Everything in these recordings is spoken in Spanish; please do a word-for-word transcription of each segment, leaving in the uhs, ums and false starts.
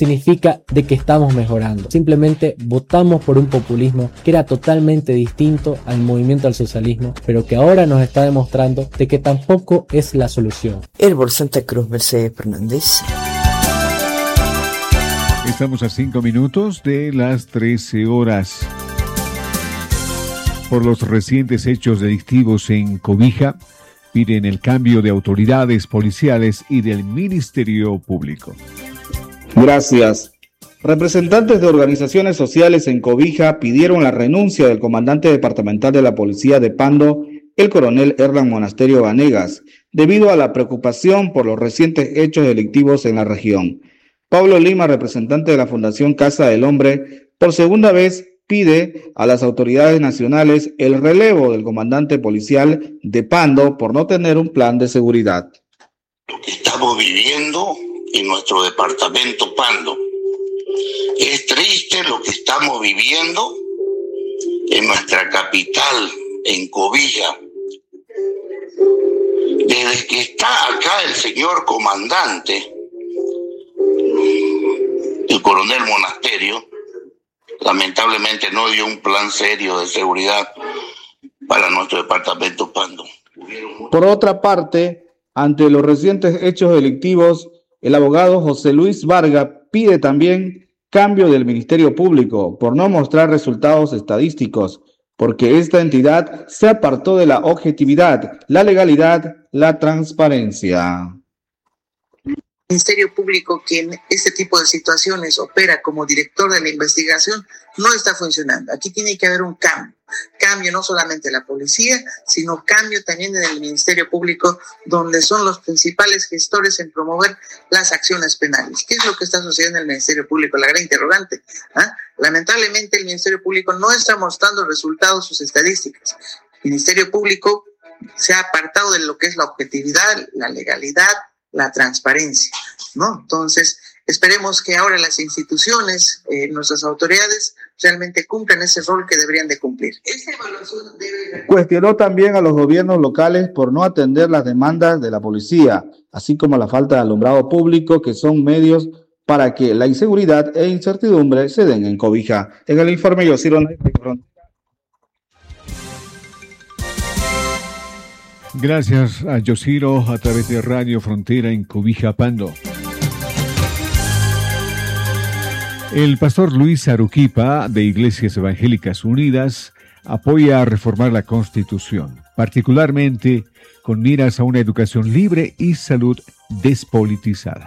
significa de que estamos mejorando. Simplemente votamos por un populismo que era totalmente distinto al movimiento al socialismo, pero que ahora nos está demostrando de que tampoco es la solución. Herbol Santa Cruz, Mercedes Fernández. Estamos a cinco minutos de las trece horas. Por los recientes hechos delictivos en Cobija, piden el cambio de autoridades policiales y del Ministerio Público. Gracias. Representantes de organizaciones sociales en Cobija pidieron la renuncia del comandante departamental de la Policía de Pando, el coronel Erlan Monasterio Vanegas, debido a la preocupación por los recientes hechos delictivos en la región. Pablo Lima, representante de la Fundación Casa del Hombre, por segunda vez pide a las autoridades nacionales el relevo del comandante policial de Pando por no tener un plan de seguridad. Lo que estamos viviendo en nuestro departamento Pando. Es triste lo que estamos viviendo en nuestra capital, en Cobija. Desde que está acá el señor comandante, el coronel Monasterio, lamentablemente no dio un plan serio de seguridad para nuestro departamento Pando. Por otra parte, ante los recientes hechos delictivos, el abogado José Luis Vargas pide también cambio del Ministerio Público por no mostrar resultados estadísticos, porque esta entidad se apartó de la objetividad, la legalidad, la transparencia. Ministerio Público, que en este tipo de situaciones opera como director de la investigación, no está funcionando. Aquí tiene que haber un cambio. Cambio no solamente de la policía, sino cambio también en el Ministerio Público, donde son los principales gestores en promover las acciones penales. ¿Qué es lo que está sucediendo en el Ministerio Público? La gran interrogante. ¿Ah? Lamentablemente el Ministerio Público no está mostrando resultados, sus estadísticas. El Ministerio Público se ha apartado de lo que es la objetividad, la legalidad, la transparencia, ¿no? Entonces, esperemos que ahora las instituciones, eh, nuestras autoridades, realmente cumplan ese rol que deberían de cumplir. Esta evaluación debe... Cuestionó también a los gobiernos locales por no atender las demandas de la policía, así como la falta de alumbrado público, que son medios para que la inseguridad e incertidumbre se den en Cobija. En el informe, Yosiro Frontera. Gracias a Yosiro a través de Radio Frontera en Cobija, Pando. El pastor Luis Aruquipa, de Iglesias Evangélicas Unidas, apoya a reformar la Constitución, particularmente con miras a una educación libre y salud despolitizada.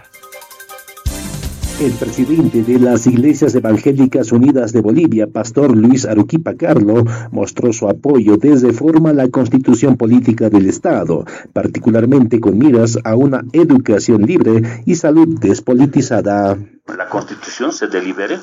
El presidente de las Iglesias Evangélicas Unidas de Bolivia, pastor Luis Aruquipa Carlo, mostró su apoyo desde forma a la Constitución Política del Estado, particularmente con miras a una educación libre y salud despolitizada. La Constitución se delibere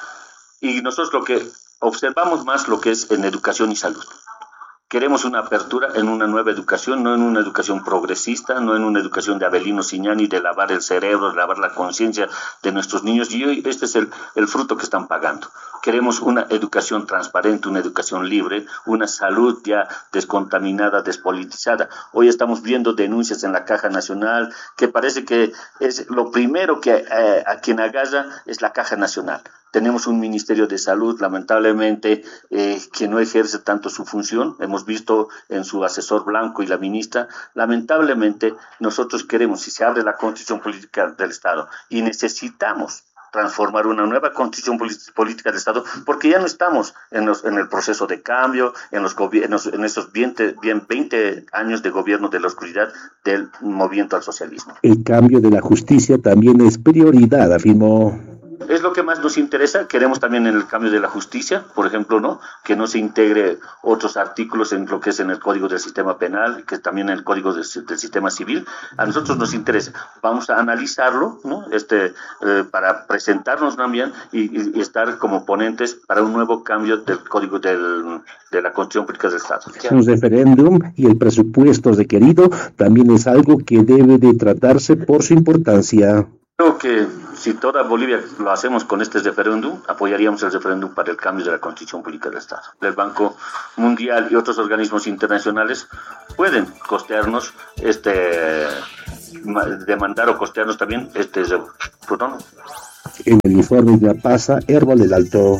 y nosotros lo que observamos más lo que es en educación y salud. Queremos una apertura en una nueva educación, no en una educación progresista, no en una educación de Avelino Signani, de lavar el cerebro, de lavar la conciencia de nuestros niños, y hoy este es el, el fruto que están pagando. Queremos una educación transparente, una educación libre, una salud ya descontaminada, despolitizada. Hoy estamos viendo denuncias en la Caja Nacional que parece que es lo primero que eh, a quien agarra es la Caja Nacional. Tenemos un Ministerio de Salud, lamentablemente, eh, que no ejerce tanto su función. Hemos visto en su asesor Blanco y la ministra. Lamentablemente, nosotros queremos, si se abre la Constitución Política del Estado, y necesitamos transformar una nueva Constitución Política del Estado, porque ya no estamos en, los, en el proceso de cambio, en los gobiernos, en estos veinte, bien veinte años de gobierno de la oscuridad del movimiento al socialismo. El cambio de la justicia también es prioridad, afirmó. Es lo que más nos interesa. Queremos también en el cambio de la justicia, por ejemplo, ¿no? Que no se integre otros artículos en lo que es en el Código del Sistema Penal, que también en el Código del, del Sistema Civil. A nosotros nos interesa. Vamos a analizarlo, ¿no? Este, eh, para presentarnos también y, y, y estar como ponentes para un nuevo cambio del Código del, de la Constitución Política del Estado. Un referéndum y el presupuesto requerido también es algo que debe de tratarse por su importancia. Creo que si toda Bolivia lo hacemos con este referéndum, apoyaríamos el referéndum para el cambio de la Constitución Política del Estado. El Banco Mundial y otros organismos internacionales pueden costearnos, este, demandar o costearnos también este, perdón, En el informe de La Paz, Herbol del Alto.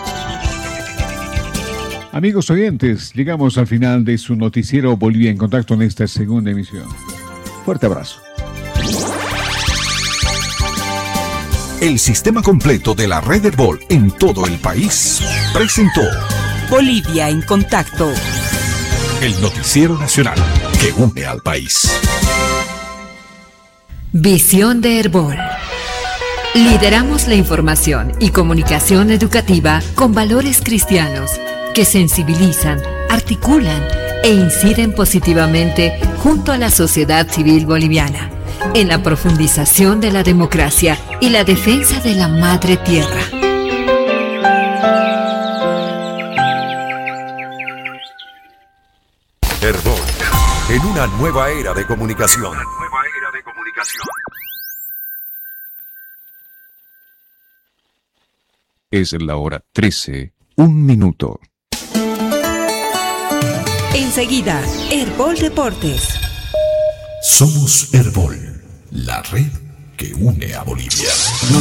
Amigos oyentes, llegamos al final de su noticiero Bolivia en Contacto en esta segunda emisión. Fuerte abrazo. El sistema completo de la red Herbol en todo el país presentó Bolivia en Contacto, el noticiero nacional que une al país. Visión de Herbol. Lideramos la información y comunicación educativa con valores cristianos que sensibilizan, articulan e inciden positivamente junto a la sociedad civil boliviana en la profundización de la democracia y la defensa de la madre tierra. Herbol, en una nueva era de comunicación. Es la hora trece, un minuto. Enseguida, Herbol Deportes. Somos Herbol, la red que une a Bolivia.